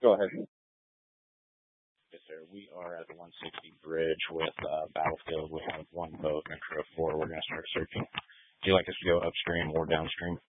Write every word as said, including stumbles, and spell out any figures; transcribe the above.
Go ahead. Yes, sir. We are at the one sixty bridge with uh, Battlefield. We have one boat and a crew of four. We're going to start searching. Do you like us to go upstream or downstream?